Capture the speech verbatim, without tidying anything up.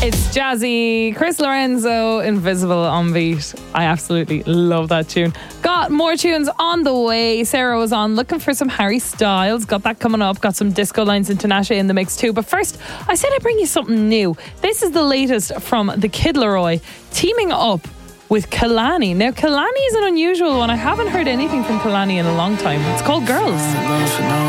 It's Jazzy, Chris Lorenzo, Invisible on Beat. I absolutely love that tune. Got more tunes on the way. Sarah was on looking for some Harry Styles. Got that coming up. Got some Disco Lines and Tinashe in the mix too. But first, I said I'd bring you something new. This is the latest from the Kid Laroi, teaming up with Kehlani. Now, Kehlani is an unusual one. I haven't heard anything from Kehlani in a long time. It's called Girls.